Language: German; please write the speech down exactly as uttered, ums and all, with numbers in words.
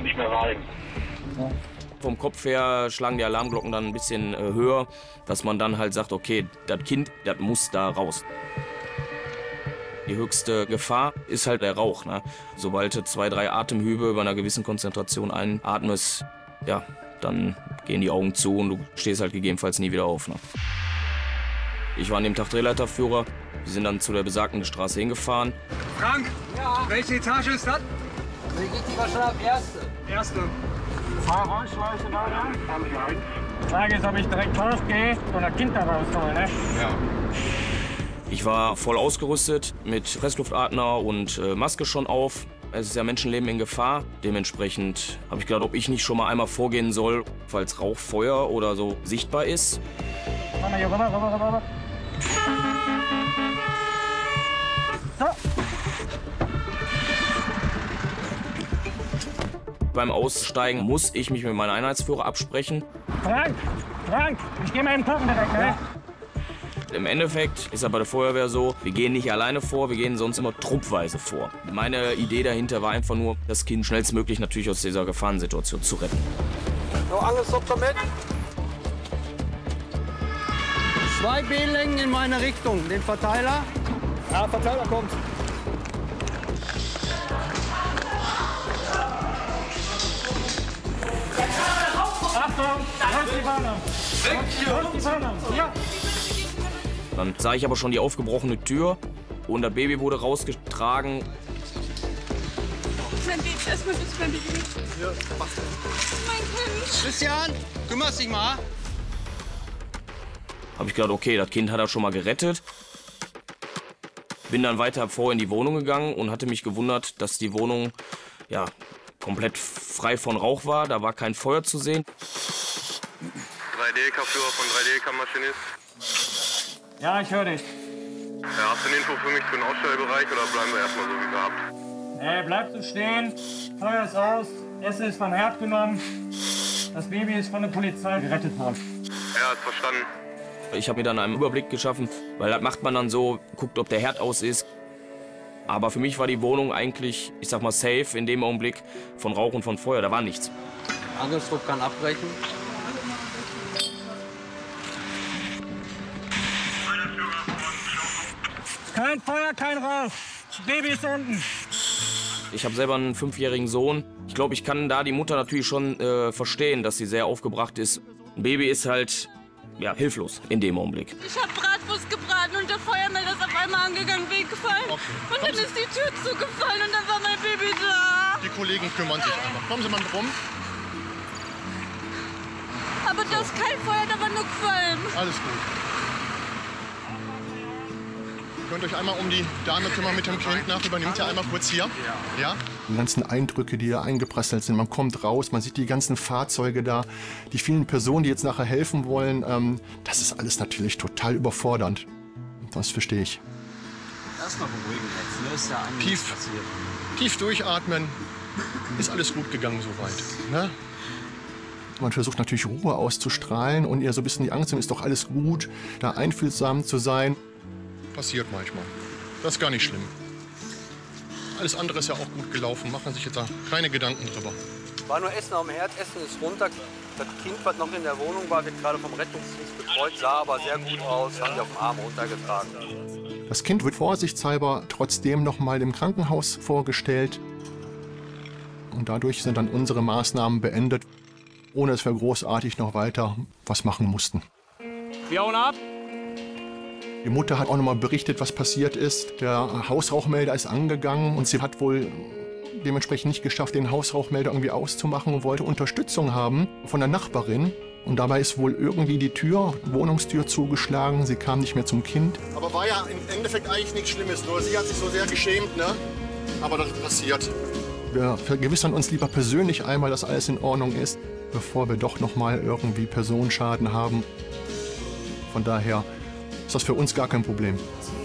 nicht mehr rein. Ja. Vom Kopf her schlagen die Alarmglocken dann ein bisschen äh, höher, dass man dann halt sagt, okay, das Kind, das muss da raus. Die höchste Gefahr ist halt der Rauch. Ne? Sobald du zwei, drei Atemhübe bei einer gewissen Konzentration einatmest, ja, dann gehen die Augen zu und du stehst halt gegebenenfalls nie wieder auf. Ne? Ich war an dem Tag Drehleiterführer. Wir sind dann zu der besagten Straße hingefahren. Frank, ja. Welche Etage ist das? Wie geht die wahrscheinlich ab? Erste. Erste. Fahrrausschleuse da, ja? Die Frage ist, ob ich direkt rausgehe und das Kind da raushole, ne? Ja. Ich war voll ausgerüstet mit Pressluftatmer und äh, Maske schon auf. Es ist ja Menschenleben in Gefahr. Dementsprechend habe ich gedacht, ob ich nicht schon mal einmal vorgehen soll, falls Rauch, Feuer oder so sichtbar ist. Komm mal hier rüber, rüber, rüber, rüber. So. Beim Aussteigen muss ich mich mit meinem Einheitsführer absprechen. Frank, Frank, ich gehe mal eben gucken direkt, ne? Im Endeffekt ist aber bei der Feuerwehr so, wir gehen nicht alleine vor, wir gehen sonst immer truppweise vor. Meine Idee dahinter war einfach nur, das Kind schnellstmöglich natürlich aus dieser Gefahrensituation zu retten. So, alles up damit. Zwei B-Längen in meine Richtung, den Verteiler. Ja, Verteiler kommt. Achtung, raus die Fahne. Weg hier! Raus die Fahne, ja. Dann sah ich aber schon die aufgebrochene Tür und das Baby wurde rausgetragen. Mein Baby, erstmal bitte mein Baby. Ja, mach. Mein Kind. Christian, kümmerst dich mal. Habe ich gedacht, okay, das Kind hat er schon mal gerettet. Bin dann weiter vor in die Wohnung gegangen und hatte mich gewundert, dass die Wohnung ja, komplett frei von Rauch war. Da war kein Feuer zu sehen. drei D K-Führer von drei D K-Maschinist. Ja, ich höre dich. Ja, hast du eine Info für mich für den Ausstellbereich oder bleiben wir erstmal so wie gehabt? Nee, bleib so stehen. Feuer ist aus. Essen ist vom Herd genommen. Das Baby ist von der Polizei gerettet worden. Ja, ist verstanden. Ich habe mir dann einen Überblick geschaffen, weil das macht man dann so, guckt, ob der Herd aus ist. Aber für mich war die Wohnung eigentlich, ich sag mal, safe in dem Augenblick von Rauch und von Feuer. Da war nichts. Angriffsdruck kann abbrechen. Kein Feuer, kein Rauch. Das Baby ist unten. Ich habe selber einen fünfjährigen Sohn. Ich glaube, ich kann da die Mutter natürlich schon äh, verstehen, dass sie sehr aufgebracht ist. Ein Baby ist halt ja, hilflos in dem Augenblick. Ich habe Bratwurst gebraten und der Feuermelder ist auf einmal angegangen, weggefallen. Okay. Und dann ist die Tür zugefallen und dann war mein Baby da. Die Kollegen kümmern sich einmal. Kommen Sie mal rum. Aber da ist kein Feuer, da war nur Qualm. Alles gut. Ihr könnt euch einmal um die Dame kümmern mit dem Kind nach. Übernimmt ihr einmal kurz hier. Ja? Die ganzen Eindrücke, die hier eingeprasselt sind. Man kommt raus, man sieht die ganzen Fahrzeuge da, die vielen Personen, die jetzt nachher helfen wollen. Ähm, das ist alles natürlich total überfordernd. Das verstehe ich. Erstmal beruhigen jetzt, ne? Ist ja eigentlich Tief, passiert. tief durchatmen. Ist alles gut gegangen soweit. Ne? Man versucht natürlich Ruhe auszustrahlen und ihr so ein bisschen die Angst, ist doch alles gut, da einfühlsam zu sein. Passiert manchmal. Das ist gar nicht schlimm. Alles andere ist ja auch gut gelaufen. Machen sich jetzt da keine Gedanken drüber. War nur Essen auf dem Herd, Essen ist runter. Das Kind, was noch in der Wohnung war, wird gerade vom Rettungsdienst betreut, sah aber sehr gut aus, haben die auf dem Arm runtergetragen. Das Kind wird vorsichtshalber trotzdem noch mal dem Krankenhaus vorgestellt. Und dadurch sind dann unsere Maßnahmen beendet, ohne dass wir großartig noch weiter was machen mussten. Wir hauen ab. Die Mutter hat auch noch mal berichtet, was passiert ist. Der Hausrauchmelder ist angegangen und sie hat wohl dementsprechend nicht geschafft, den Hausrauchmelder irgendwie auszumachen und wollte Unterstützung haben von der Nachbarin. Und dabei ist wohl irgendwie die Tür, Wohnungstür zugeschlagen. Sie kam nicht mehr zum Kind. Aber war ja im Endeffekt eigentlich nichts Schlimmes. Nur sie hat sich so sehr geschämt, ne? Aber das passiert. Wir vergewissern uns lieber persönlich einmal, dass alles in Ordnung ist, bevor wir doch noch mal irgendwie Personenschaden haben. Von daher ist das für uns gar kein Problem.